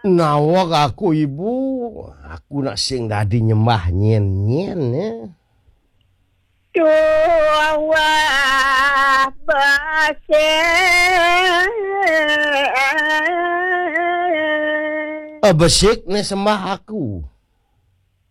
Nawak aku ibu, aku nak sing dadi nyembah nyen-nyen ya. Wah basih Besik ne sembah aku.